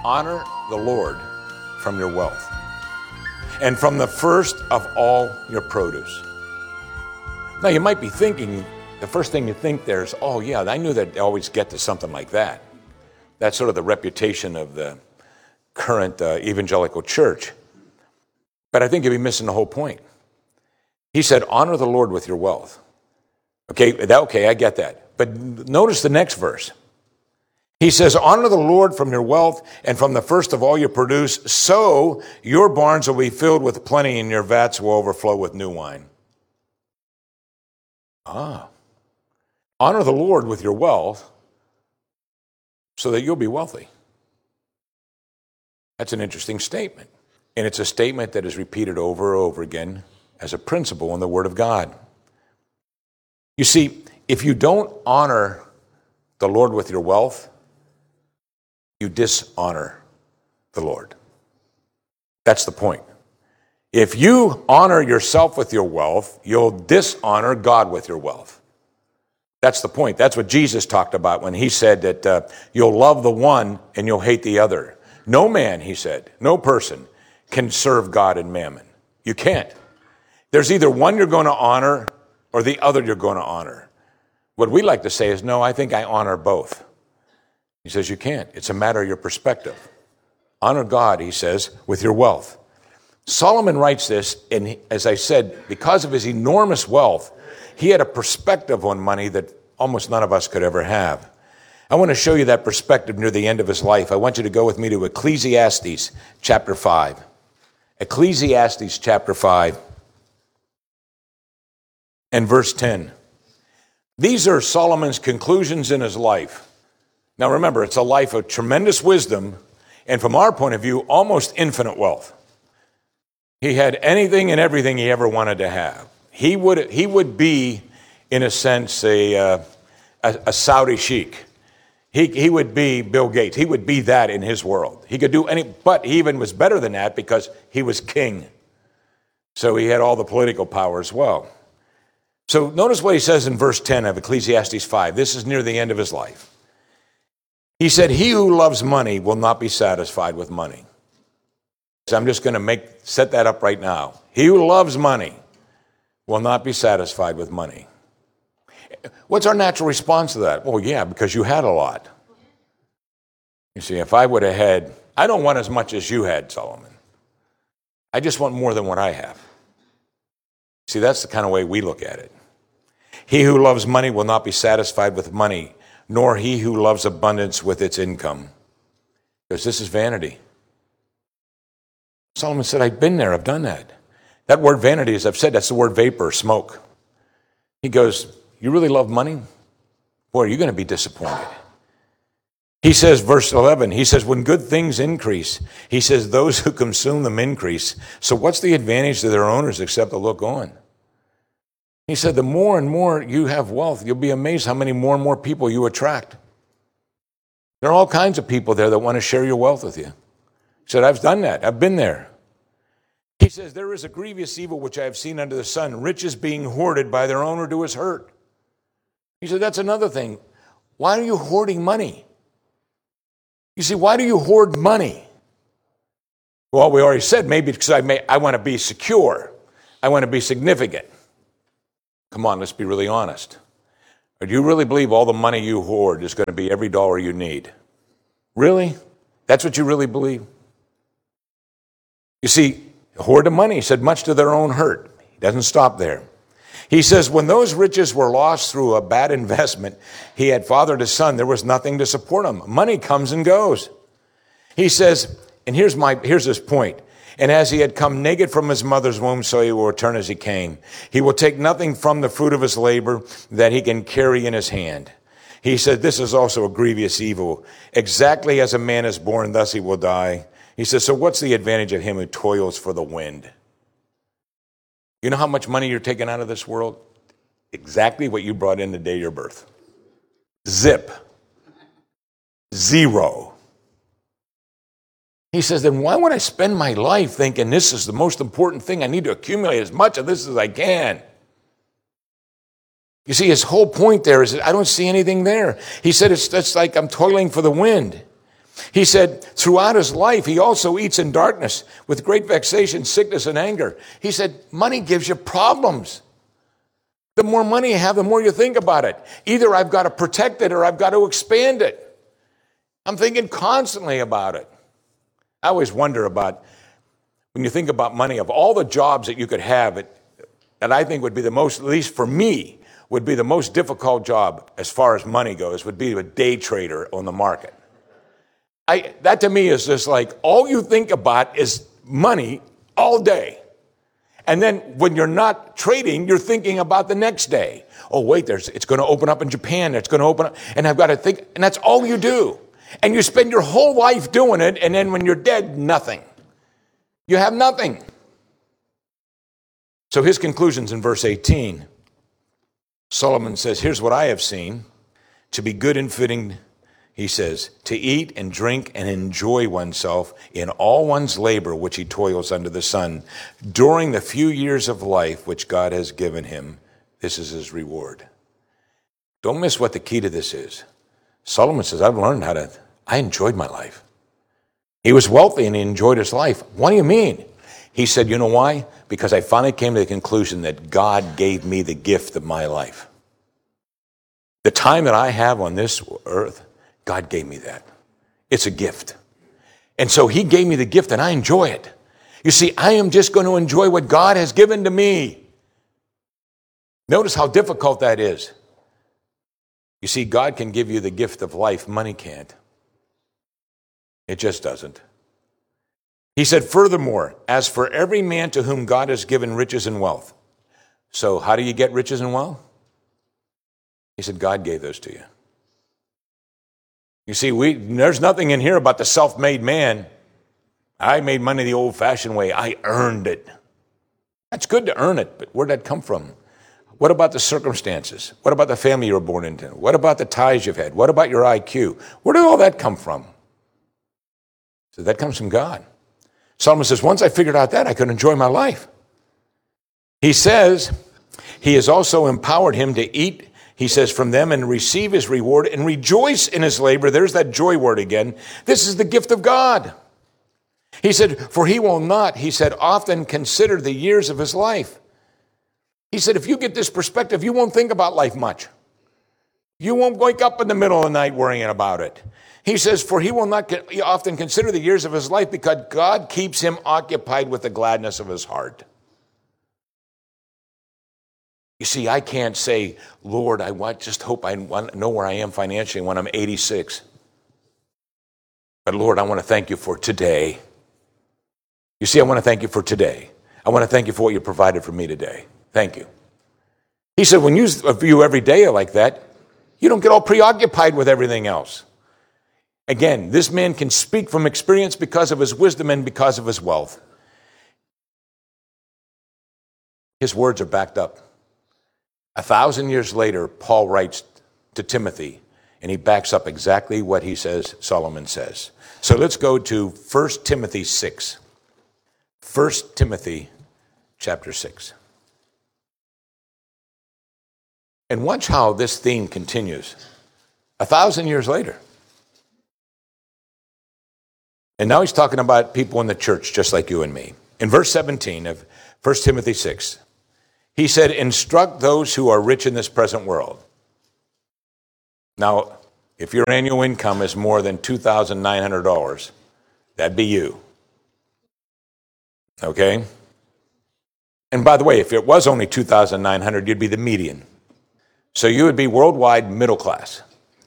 honor the Lord from your wealth and from the first of all your produce. Now you might be thinking, the first thing you think there is, oh yeah, I knew that they always get to something like that. That's sort of the reputation of the current evangelical church. But I think you'd be missing the whole point. He said, honor the Lord with your wealth. Okay, I get that. But notice the next verse. He says, honor the Lord from your wealth and from the first of all you produce, so your barns will be filled with plenty and your vats will overflow with new wine. Honor the Lord with your wealth so that you'll be wealthy. That's an interesting statement. And it's a statement that is repeated over and over again as a principle in the Word of God. You see, if you don't honor the Lord with your wealth, you dishonor the Lord. That's the point. If you honor yourself with your wealth, you'll dishonor God with your wealth. That's the point. That's what Jesus talked about when he said that you'll love the one and you'll hate the other. No man, he said, no person can serve God and mammon. You can't. There's either one you're going to honor or the other you're going to honor. What we like to say is, no, I think I honor both. He says, you can't. It's a matter of your perspective. Honor God, he says, with your wealth. Solomon writes this, and as I said, because of his enormous wealth, he had a perspective on money that almost none of us could ever have. I want to show you that perspective near the end of his life. I want you to go with me to Ecclesiastes chapter 5. Ecclesiastes chapter 5 and verse 10. These are Solomon's conclusions in his life. Now remember, it's a life of tremendous wisdom, and from our point of view, almost infinite wealth. He had anything and everything he ever wanted to have. He would be, in a sense, a Saudi sheikh. He would be Bill Gates. He would be that in his world. He could do but he even was better than that because he was king. So he had all the political power as well. So notice what he says in verse 10 of Ecclesiastes 5. This is near the end of his life. He said, he who loves money will not be satisfied with money. So I'm just going to set that up right now. He who loves money will not be satisfied with money. What's our natural response to that? Well, yeah, because you had a lot. You see, if I would have had, I don't want as much as you had, Solomon. I just want more than what I have. See, that's the kind of way we look at it. He who loves money will not be satisfied with money, nor he who loves abundance with its income. Because this is vanity. Solomon said, I've been there, I've done that. That word vanity, as I've said, that's the word vapor, smoke. He goes, you really love money? Boy, you're going to be disappointed. He says, verse 11, he says, when good things increase, he says, those who consume them increase. So what's the advantage to their owners except to look on? He said, the more and more you have wealth, you'll be amazed how many more and more people you attract. There are all kinds of people there that want to share your wealth with you. He said, I've done that. I've been there. He says, there is a grievous evil which I have seen under the sun, riches being hoarded by their owner to his hurt. He said, that's another thing. Why are you hoarding money? You see, why do you hoard money? Well, we already said maybe because I want to be secure. I want to be significant. Come on, let's be really honest. Or do you really believe all the money you hoard is going to be every dollar you need? Really? That's what you really believe? You see, hoard the money, he said, much to their own hurt. He doesn't stop there. He says, when those riches were lost through a bad investment, he had fathered a son, there was nothing to support him. Money comes and goes. He says, and here's his point. And as he had come naked from his mother's womb, so he will return as he came. He will take nothing from the fruit of his labor that he can carry in his hand. He said, this is also a grievous evil. Exactly as a man is born, thus he will die. He says, so what's the advantage of him who toils for the wind? You know how much money you're taking out of this world? Exactly what you brought in the day of your birth. Zip. Zero. He says, then why would I spend my life thinking this is the most important thing? I need to accumulate as much of this as I can. You see, his whole point there is that I don't see anything there. He said, it's like I'm toiling for the wind. He said, throughout his life, he also eats in darkness with great vexation, sickness, and anger. He said, money gives you problems. The more money you have, the more you think about it. Either I've got to protect it or I've got to expand it. I'm thinking constantly about it. I always wonder about, when you think about money, of all the jobs that you could have, that I think would be the most, at least for me, would be the most difficult job as far as money goes, would be a day trader on the market. That to me is just like, all you think about is money all day. And then when you're not trading, you're thinking about the next day. Oh, wait, it's going to open up in Japan. It's going to open up, and I've got to think, and that's all you do. And you spend your whole life doing it, and then when you're dead, nothing. You have nothing. So his conclusions in verse 18, Solomon says, here's what I have seen, to be good and fitting, he says, to eat and drink and enjoy oneself in all one's labor which he toils under the sun. During the few years of life which God has given him, this is his reward. Don't miss what the key to this is. Solomon says, I enjoyed my life. He was wealthy and he enjoyed his life. What do you mean? He said, you know why? Because I finally came to the conclusion that God gave me the gift of my life. The time that I have on this earth, God gave me that. It's a gift. And so he gave me the gift and I enjoy it. You see, I am just going to enjoy what God has given to me. Notice how difficult that is. You see, God can give you the gift of life. Money can't. It just doesn't. He said, furthermore, as for every man to whom God has given riches and wealth. So how do you get riches and wealth? He said, God gave those to you. You see, there's nothing in here about the self-made man. I made money the old-fashioned way. I earned it. That's good to earn it, but where'd that come from? What about the circumstances? What about the family you were born into? What about the ties you've had? What about your IQ? Where did all that come from? So that comes from God. Solomon says, once I figured out that, I could enjoy my life. He says, he has also empowered him to eat, he says, from them and receive his reward and rejoice in his labor. There's that joy word again. This is the gift of God. He said, for he will not, he said, often consider the years of his life. He said, if you get this perspective, you won't think about life much. You won't wake up in the middle of the night worrying about it. He says, for he will not often consider the years of his life because God keeps him occupied with the gladness of his heart. You see, I can't say, Lord, just hope I know where I am financially when I'm 86. But Lord, I want to thank you for today. You see, I want to thank you for today. I want to thank you for what you provided for me today. Thank you. He said, when you view every day like that, you don't get all preoccupied with everything else. Again, this man can speak from experience because of his wisdom and because of his wealth. His words are backed up. 1,000 years later, Paul writes to Timothy, and he backs up exactly what he says, Solomon says. So let's go to 1 Timothy 6. 1 Timothy chapter 6. And watch how this theme continues 1,000 years later. And now he's talking about people in the church just like you and me. In verse 17 of 1 Timothy 6, he said, instruct those who are rich in this present world. Now, if your annual income is more than $2,900, that'd be you. Okay? And by the way, if it was only $2,900, you'd be the median. So you would be worldwide middle class.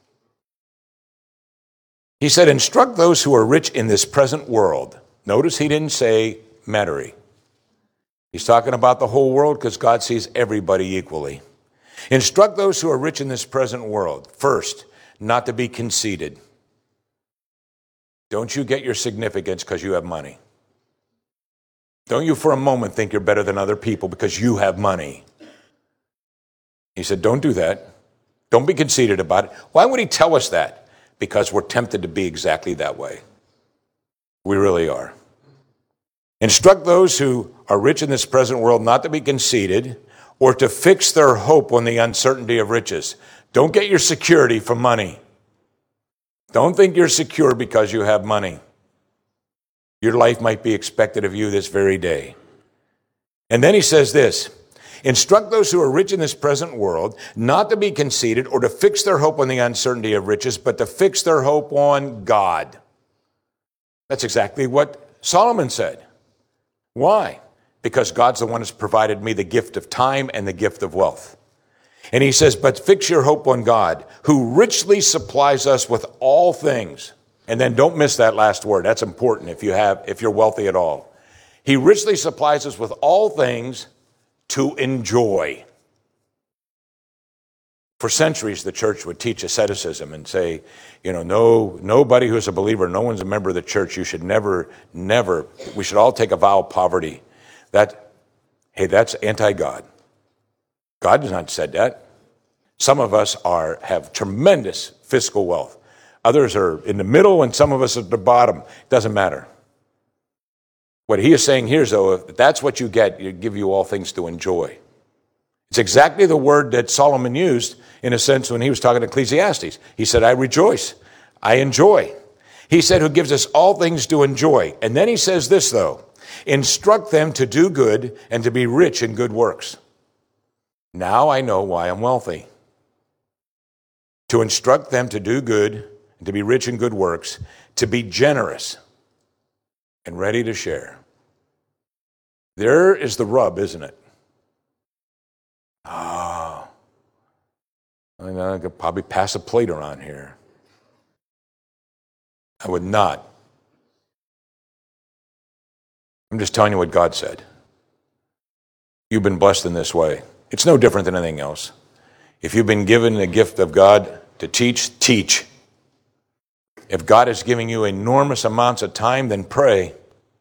He said, instruct those who are rich in this present world. Notice he didn't say Metairie. He's talking about the whole world because God sees everybody equally. Instruct those who are rich in this present world. First, not to be conceited. Don't you get your significance because you have money. Don't you for a moment think you're better than other people because you have money. He said, don't do that. Don't be conceited about it. Why would he tell us that? Because we're tempted to be exactly that way. We really are. Instruct those who are rich in this present world not to be conceited or to fix their hope on the uncertainty of riches. Don't get your security from money. Don't think you're secure because you have money. Your life might be expected of you this very day. And then he says this, instruct those who are rich in this present world not to be conceited or to fix their hope on the uncertainty of riches, but to fix their hope on God. That's exactly what Solomon said. Why? Because God's the one who's provided me the gift of time and the gift of wealth. And he says, but fix your hope on God, who richly supplies us with all things. And then don't miss that last word. That's important if you're wealthy at all. He richly supplies us with all things to enjoy. For centuries, the church would teach asceticism and say, nobody who's a believer, no one's a member of the church. You should never, we should all take a vow of poverty. That's anti-God. God has not said that. Some of us have tremendous fiscal wealth. Others are in the middle, and some of us are at the bottom. It doesn't matter. What he is saying here is, though, if that's what you get, you give you all things to enjoy. It's exactly the word that Solomon used, in a sense, when he was talking to Ecclesiastes. He said, I rejoice, I enjoy. He said, who gives us all things to enjoy. And then he says this, though, instruct them to do good and to be rich in good works. Now I know why I'm wealthy. To instruct them to do good and to be rich in good works, to be generous and ready to share. There is the rub, isn't it? I could probably pass a plate around here. I would not. I'm just telling you what God said. You've been blessed in this way. It's no different than anything else. If you've been given the gift of God to teach, teach. If God is giving you enormous amounts of time, then pray.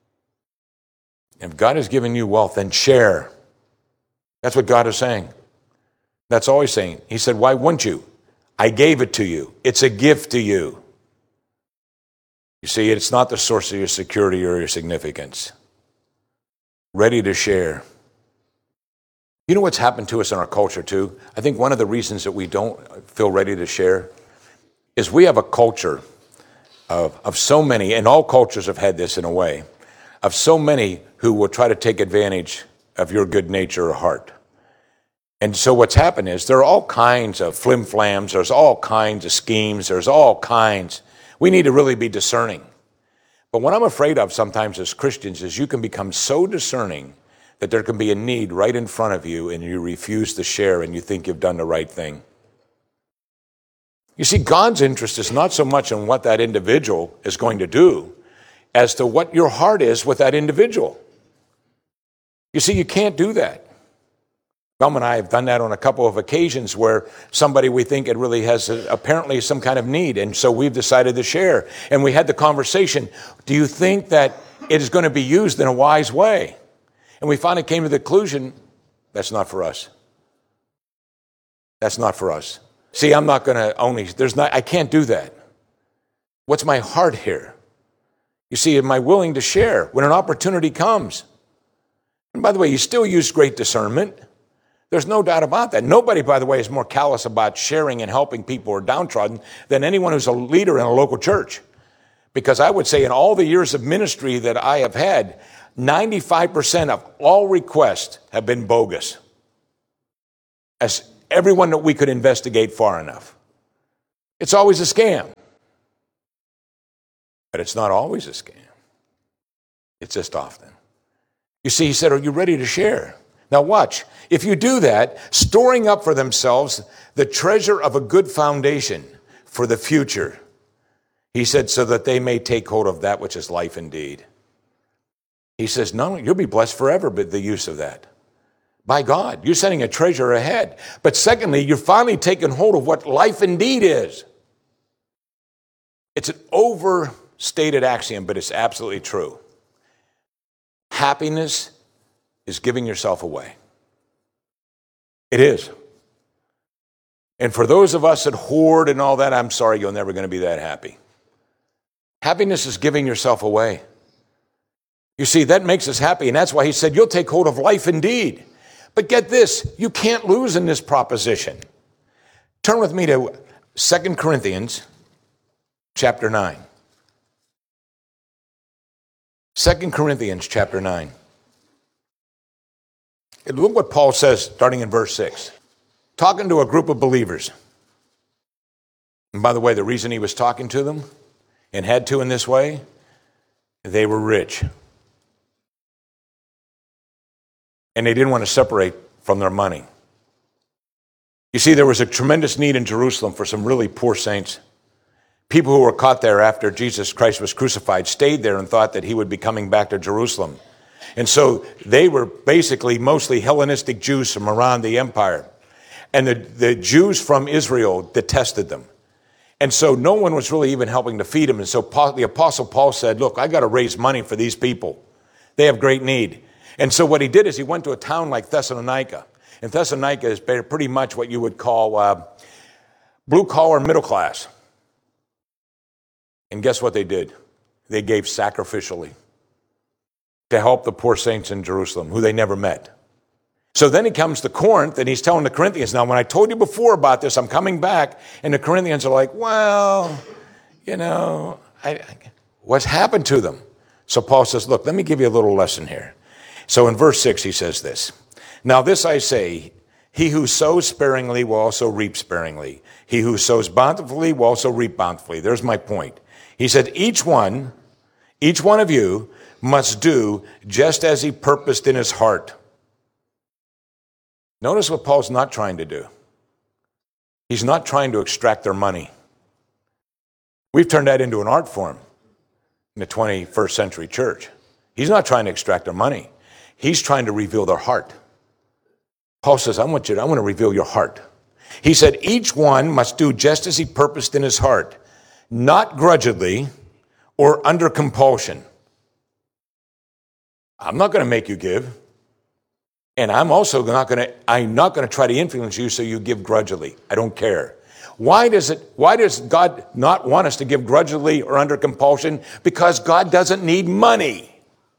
If God has given you wealth, then share. That's what God is saying. That's all he's saying. He said, why wouldn't you? I gave it to you. It's a gift to you. You see, it's not the source of your security or your significance. Ready to share. You know what's happened to us in our culture, too? I think one of the reasons that we don't feel ready to share is we have a culture of so many, and all cultures have had this in a way, of so many who will try to take advantage of your good nature or heart. And so what's happened is there are all kinds of flim-flams, there's all kinds of schemes, there's all kinds. We need to really be discerning. But what I'm afraid of sometimes as Christians is you can become so discerning that there can be a need right in front of you and you refuse to share and you think you've done the right thing. You see, God's interest is not so much in what that individual is going to do as to what your heart is with that individual. You see, you can't do that. Gum and I have done that on a couple of occasions where somebody we think it really has apparently some kind of need, and so we've decided to share. And we had the conversation, do you think that it is going to be used in a wise way? And we finally came to the conclusion, that's not for us. That's not for us. See, I'm not going to I can't do that. What's my heart here? You see, am I willing to share when an opportunity comes? And by the way, you still use great discernment. There's no doubt about that. Nobody, by the way, is more callous about sharing and helping people who are downtrodden than anyone who's a leader in a local church. Because I would say in all the years of ministry that I have had, 95% of all requests have been bogus. As everyone that we could investigate far enough. It's always a scam. But it's not always a scam. It's just often. You see, he said, are you ready to share? Now watch. If you do that, storing up for themselves the treasure of a good foundation for the future, he said, so that they may take hold of that which is life indeed. He says, no, you'll be blessed forever by the use of that. By God, you're sending a treasure ahead. But secondly, you're finally taking hold of what life indeed is. It's an overstated axiom, but it's absolutely true. Happiness is giving yourself away. It is. And for those of us that hoard and all that, I'm sorry, you're never going to be that happy. Happiness is giving yourself away. You see, that makes us happy, and that's why he said, you'll take hold of life indeed. But get this, you can't lose in this proposition. Turn with me to 2 Corinthians chapter 9. 2 Corinthians chapter 9. And look what Paul says starting in verse 6. Talking to a group of believers. And by the way, the reason he was talking to them and had to in this way, they were rich. And they didn't want to separate from their money. You see, there was a tremendous need in Jerusalem for some really poor saints. People who were caught there after Jesus Christ was crucified stayed there and thought that he would be coming back to Jerusalem. And so they were basically mostly Hellenistic Jews from around the empire. And the Jews from Israel detested them. And so no one was really even helping to feed them. And so the Apostle Paul said, look, I got to raise money for these people. They have great need. And so what he did is he went to a town like Thessalonica. And Thessalonica is pretty much what you would call blue-collar middle class. And guess what they did? They gave sacrificially to help the poor saints in Jerusalem, who they never met. So then he comes to Corinth, and he's telling the Corinthians, now, when I told you before about this, I'm coming back, and the Corinthians are like, well, you know, what's happened to them? So Paul says, look, let me give you a little lesson here. So in verse 6, he says this, now this I say, he who sows sparingly will also reap sparingly. He who sows bountifully will also reap bountifully. There's my point. He said, each one of you must do just as he purposed in his heart. Notice what Paul's not trying to do. He's not trying to extract their money. We've turned that into an art form in the 21st century church. He's not trying to extract their money. He's trying to reveal their heart. Paul says, I want to reveal your heart. He said, each one must do just as he purposed in his heart, not grudgingly or under compulsion. I'm not going to make you give. And I'm also not going to try to influence you so you give grudgingly. I don't care. Why does God not want us to give grudgingly or under compulsion? Because God doesn't need money.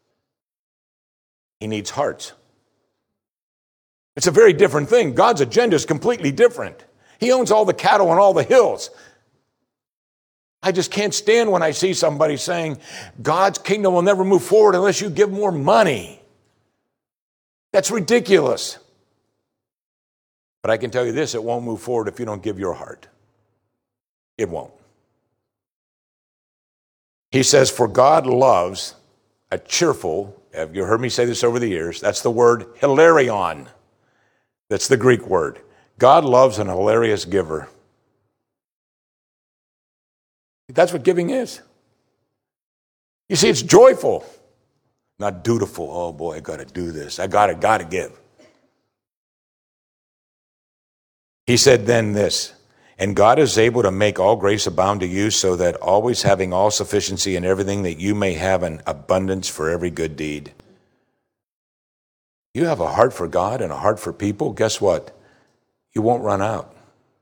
He needs hearts. It's a very different thing. God's agenda is completely different. He owns all the cattle on all the hills. I just can't stand when I see somebody saying, God's kingdom will never move forward unless you give more money. That's ridiculous. But I can tell you this, it won't move forward if you don't give your heart. It won't. He says, for God loves a cheerful, have you heard me say this over the years? That's the word hilarion. That's the Greek word. God loves an hilarious giver. That's what giving is. You see, it's joyful, not dutiful. Oh boy, I got to do this. I got to give. He said then this, and God is able to make all grace abound to you so that always having all sufficiency in everything that you may have an abundance for every good deed. You have a heart for God and a heart for people, guess what? You won't run out.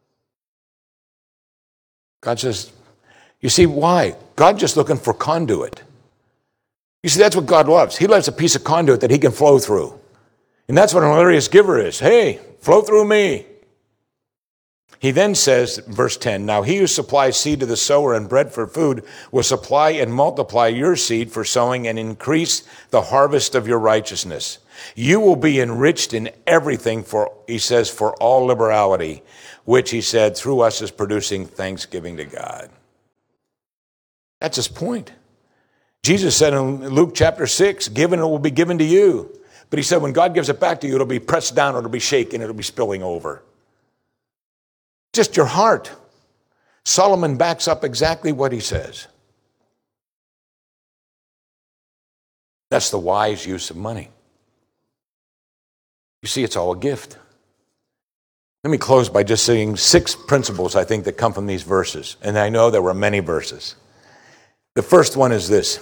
God says, you see why? God's just looking for conduit. You see, that's what God loves. He loves a piece of conduit that he can flow through. And that's what an hilarious giver is. Hey, flow through me. He then says, verse 10, now he who supplies seed to the sower and bread for food will supply and multiply your seed for sowing and increase the harvest of your righteousness. You will be enriched in everything for, he says, for all liberality, which he said through us is producing thanksgiving to God. That's his point. Jesus said in Luke chapter 6, given it will be given to you. But he said when God gives it back to you, it'll be pressed down, it'll be shaken, it'll be spilling over. Just your heart. Solomon backs up exactly what he says. That's the wise use of money. You see, it's all a gift. Let me close by just saying 6 principles, I think, that come from these verses. And I know there were many verses. The first one is this.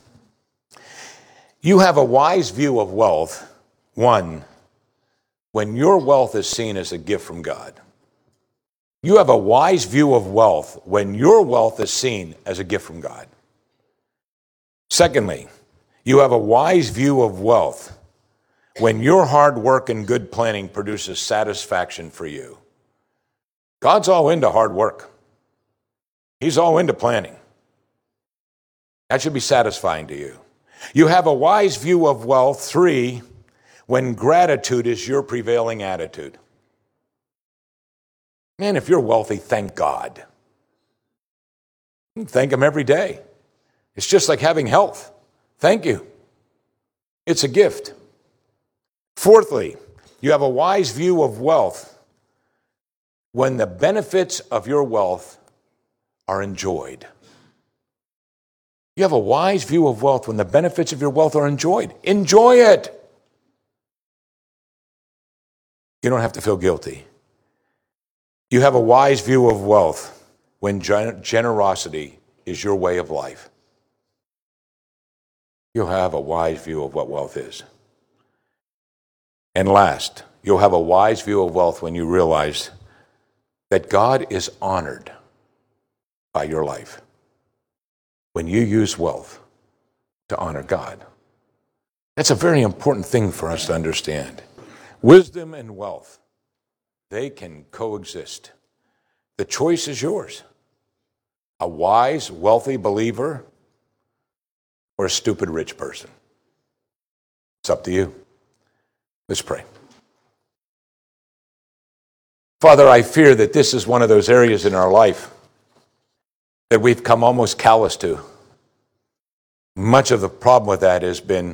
You have a wise view of wealth, one, when your wealth is seen as a gift from God. You have a wise view of wealth when your wealth is seen as a gift from God. Secondly, you have a wise view of wealth when your hard work and good planning produces satisfaction for you. God's all into hard work. He's all into planning. That should be satisfying to you. You have a wise view of wealth. 3, when gratitude is your prevailing attitude. Man, if you're wealthy, thank God. Thank Him every day. It's just like having health. Thank you. It's a gift. 4thly, you have a wise view of wealth when the benefits of your wealth are enjoyed. You have a wise view of wealth when the benefits of your wealth are enjoyed. Enjoy it. You don't have to feel guilty. You have a wise view of wealth when generosity is your way of life. You'll have a wise view of what wealth is. And last, you'll have a wise view of wealth when you realize that God is honored by your life. When you use wealth to honor God. That's a very important thing for us to understand. Wisdom and wealth, they can coexist. The choice is yours. A wise, wealthy believer or a stupid rich person. It's up to you. Let's pray. Father, I fear that this is one of those areas in our life that we've come almost callous to. Much of the problem with that has been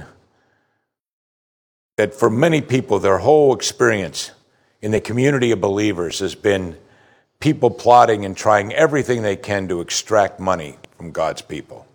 that for many people, their whole experience in the community of believers has been people plotting and trying everything they can to extract money from God's people.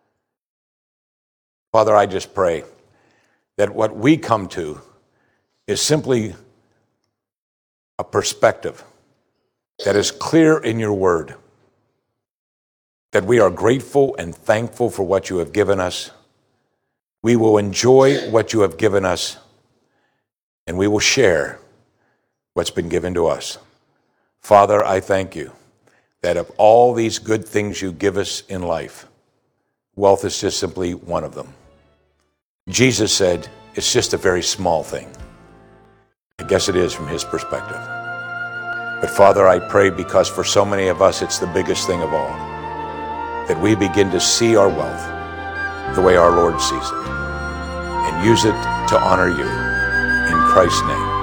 Father, I just pray that what we come to is simply a perspective that is clear in your word, that we are grateful and thankful for what you have given us. We will enjoy what you have given us, and we will share what's been given to us. Father, I thank you that of all these good things you give us in life, wealth is just simply one of them. Jesus said it's just a very small thing. I guess it is from his perspective. But Father, I pray because for so many of us it's the biggest thing of all, that we begin to see our wealth the way our Lord sees it and use it to honor you. In Christ's name.